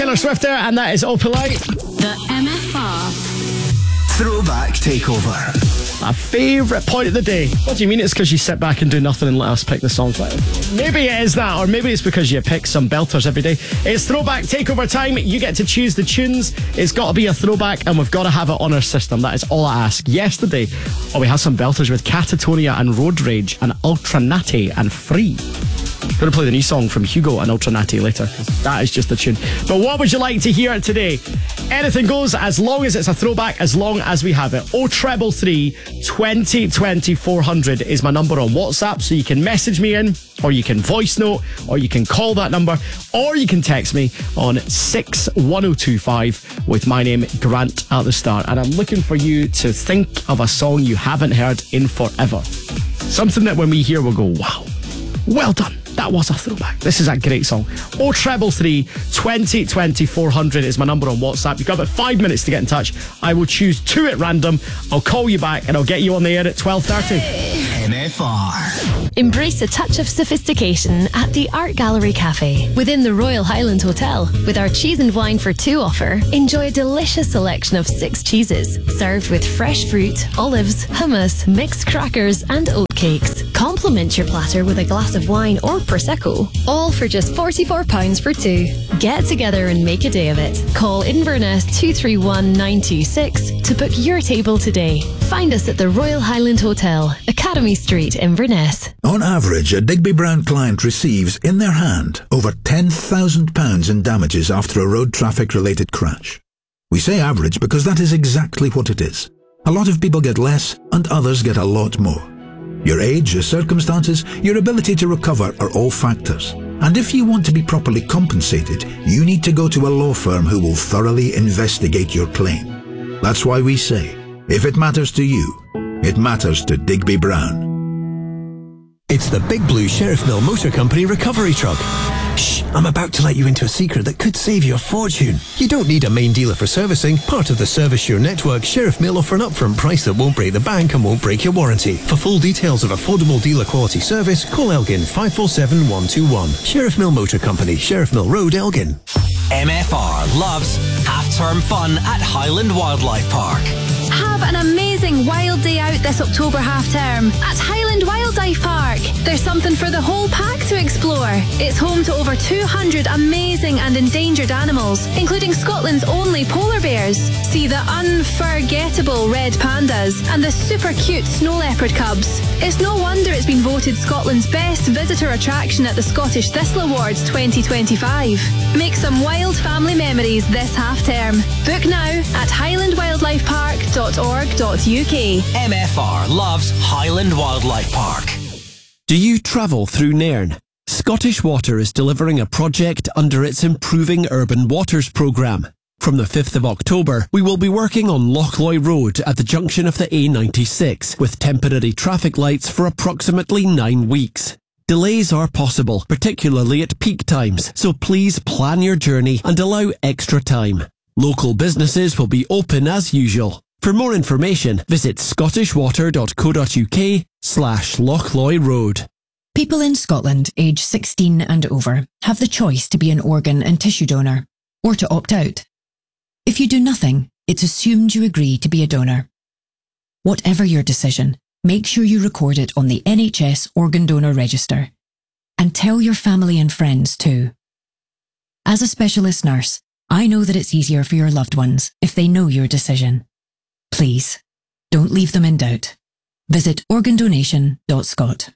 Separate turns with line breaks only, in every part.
Taylor Swift there, and that is Opalite.
The MFR
Throwback Takeover.
My favourite point of the day. What do you mean it's because you sit back and do nothing and let us pick the songs? Maybe it is that, or maybe it's because you pick some belters every day. It's Throwback Takeover time. You get to choose the tunes. It's got to be a throwback, and we've got to have it on our system. That is all I ask. Yesterday, we had some belters with Catatonia and Road Rage and Ultra Natty and Free. I'm going to play the new song from Hugo and Ultra Natty later, because that is just the tune. But what would you like to hear today? Anything goes, as long as it's a throwback, as long as we have it. 0333 2020 400 is my number on WhatsApp, so you can message me in, or you can voice note, or you can call that number, or you can text me on 61025 with my name, Grant, at the start. And I'm looking for you to think of a song you haven't heard in forever. Something that when we hear, we'll go, wow, well done. That was a throwback. This is a great song. 0333 2020 400 is my number on WhatsApp. You've got about 5 minutes to get in touch. I will choose two at random. I'll call you back and I'll get you on the air at 12:30.
MFR.
Embrace a touch of sophistication at the Art Gallery Cafe within the Royal Highland Hotel. With our cheese and wine for two offer, enjoy a delicious selection of 6 cheeses served with fresh fruit, olives, hummus, mixed crackers and oat cakes. Complement your platter with a glass of wine or Prosecco, all for just £44 for two. Get together and make a day of it. Call Inverness 231 926 to book your table today. Find us at the Royal Highland Hotel, Academy Street, Inverness.
On average, a Digby Brown client receives in their hand over £10,000 in damages after a road traffic-related crash. We say average because that is exactly what it is. A lot of people get less and others get a lot more. Your age, your circumstances, your ability to recover are all factors. And if you want to be properly compensated, you need to go to a law firm who will thoroughly investigate your claim. That's why we say, if it matters to you, it matters to Digby Brown.
It's the Big Blue Sheriff Mill Motor Company recovery truck. Shh, I'm about to let you into a secret that could save you a fortune. You don't need a main dealer for servicing. Part of the Service Your network, Sheriff Mill offer an upfront price that won't break the bank and won't break your warranty. For full details of affordable dealer quality service, call Elgin 547 121. Sheriff Mill Motor Company, Sheriff Mill Road, Elgin.
MFR loves half-term fun at Highland Wildlife Park.
Have an amazing wild day out this October half-term at Highland Wildlife Park. There's something for the whole pack to explore. It's home to over 200 amazing and endangered animals, including Scotland's only polar bears. See the unforgettable red pandas and the super cute snow leopard cubs. It's no wonder it's been voted Scotland's best visitor attraction at the Scottish Thistle Awards 2025. Make some wild family memories this half-term. Book now at highlandwildlifepark.org.uk.
MFR loves Highland Wildlife Park.
Do you travel through Nairn? Scottish Water is delivering a project under its Improving Urban Waters programme. From the 5th of October, we will be working on Lochloy Road at the junction of the A96 with temporary traffic lights for approximately 9 weeks. Delays are possible, particularly at peak times, so please plan your journey and allow extra time. Local businesses will be open as usual. For more information, visit scottishwater.co.uk/Lochloy Road.
People in Scotland aged 16 and over have the choice to be an organ and tissue donor, or to opt out. If you do nothing, it's assumed you agree to be a donor. Whatever your decision, make sure you record it on the NHS Organ Donor Register. And tell your family and friends too. As a specialist nurse, I know that it's easier for your loved ones if they know your decision. Please, don't leave them in doubt. Visit organdonation.scot.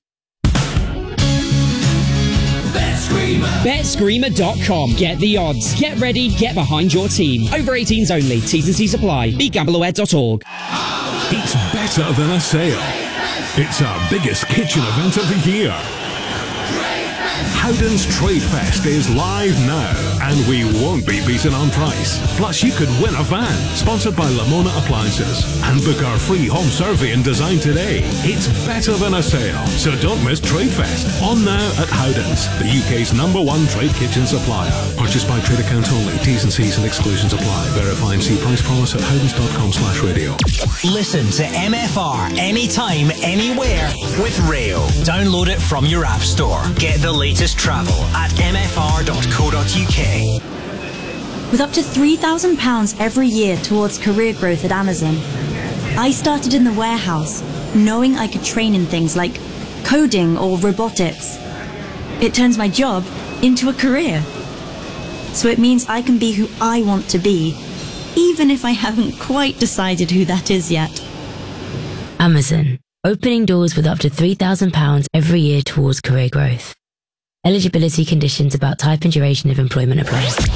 BetScreamer.com. Get the odds. Get ready. Get behind your team. Over 18s only. T's and C's apply. BeGambleAware.org.
It's better than a sale. It's our biggest kitchen event of the year. Howden's Trade Fest is live now, and we won't be beaten on price. Plus, you could win a van, sponsored by Lamona Appliances. And book our free home survey and design today. It's better than a sale, so don't miss Trade Fest. On now at Howden's, the UK's #1 trade kitchen supplier. Purchased by trade account only. T's and C's and exclusions apply. Verify and see price promise at howdens.com/radio.
Listen to MFR anytime, anywhere with Rail. Download it from your app store. Get the latest travel at mfr.co.uk.
with up to £3,000 every year towards career growth at Amazon. I started in the warehouse, knowing I could train in things like coding or robotics. It turns my job into a career. So it means I can be who I want to be, even if I haven't quite decided who that is yet.
Amazon, opening doors with up to £3,000 every year towards career growth. Eligibility conditions about type and duration of employment apply.